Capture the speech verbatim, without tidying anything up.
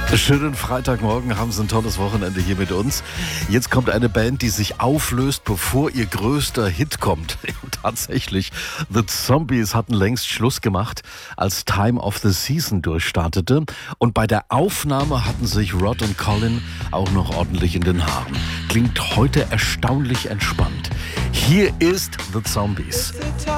Schönen Freitagmorgen, haben Sie ein tolles Wochenende hier mit uns. Jetzt kommt eine Band, die sich auflöst, bevor ihr größter Hit kommt. Tatsächlich, The Zombies hatten längst Schluss gemacht, als Time of the Season durchstartete. Und bei der Aufnahme hatten sich Rod und Colin auch noch ordentlich in den Haaren. Klingt heute erstaunlich entspannt. Hier ist The Zombies.